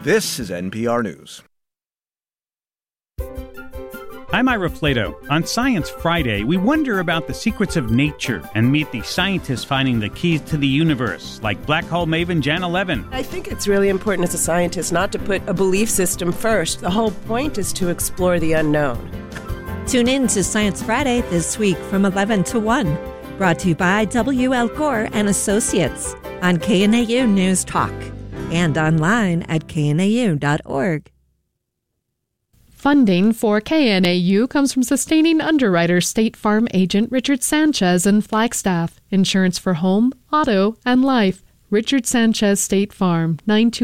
This is NPR News. I'm Ira Plato. On Science Friday, we wonder about the secrets of nature and meet the scientists finding the keys to the universe, like black hole maven Janna Levin. I think it's really important as a scientist not to put a belief system first. The whole point is to explore the unknown. Tune in to Science Friday this week from 11 to 1. Brought to you by W.L. Gore and Associates on KNAU News Talk and online at knau.org. Funding for KNAU comes from sustaining underwriter State Farm agent Richard Sanchez in Flagstaff. Insurance for home, auto, and life. Richard Sanchez State Farm,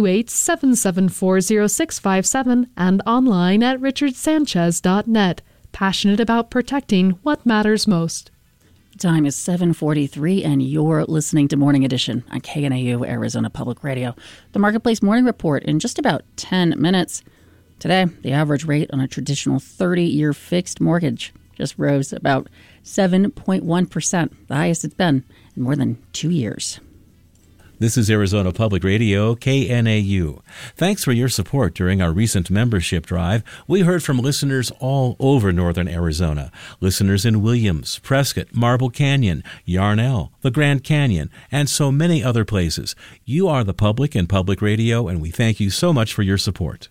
928-774-0657 and online at richardsanchez.net. Passionate about protecting what matters most. Time is 7:43, and you're listening to Morning Edition on KNAU Arizona Public Radio. The Marketplace Morning Report in just about 10 minutes. Today, the average rate on a traditional 30-year fixed mortgage just rose about 7.1%, the highest it's been in more than 2 years. This is Arizona Public Radio, KNAU. Thanks for your support during our recent membership drive. We heard from listeners all over northern Arizona. Listeners in Williams, Prescott, Marble Canyon, Yarnell, the Grand Canyon, and so many other places. You are the public and public radio, and we thank you so much for your support.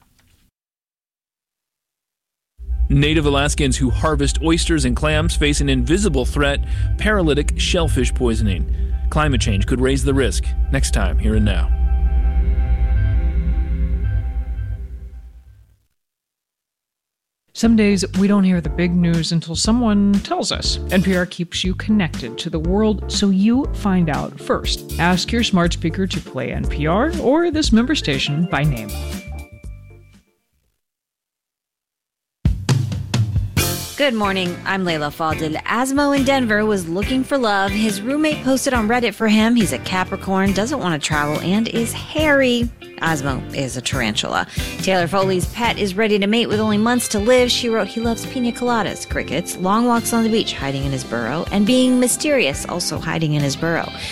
Native Alaskans who harvest oysters and clams face an invisible threat: paralytic shellfish poisoning. Climate change could raise the risk. Next time, Here and Now. Some days we don't hear the big news until someone tells us. NPR keeps you connected to the world so you find out first. Ask your smart speaker to play NPR or this member station by name. Good morning, I'm Layla Fadil. Asmo in Denver was looking for love. His roommate posted on Reddit for him. He's a Capricorn, doesn't want to travel, and is hairy. Asmo is a tarantula. Taylor Foley's pet is ready to mate with only months to live. She wrote he loves pina coladas, crickets, long walks on the beach, hiding in his burrow, and being mysterious, also hiding in his burrow.